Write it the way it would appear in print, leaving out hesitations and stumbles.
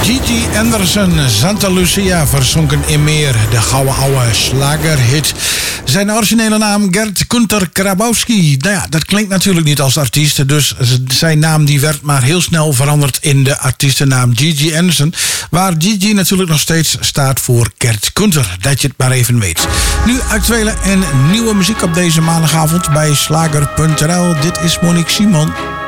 Gigi Anderson, Santa Lucia, verzonken in meer. De gouden oude slagerhit. Zijn originele naam Gert Kunter Grabowski. Nou ja, dat klinkt natuurlijk niet als artiest. Dus zijn naam die werd maar heel snel veranderd in de artiestennaam Gigi Anderson. Waar Gigi natuurlijk nog steeds staat voor Gert Kunter. Dat je het maar even weet. Nu actuele en nieuwe muziek op deze maandagavond bij Slager.nl. Dit is Monique Simon.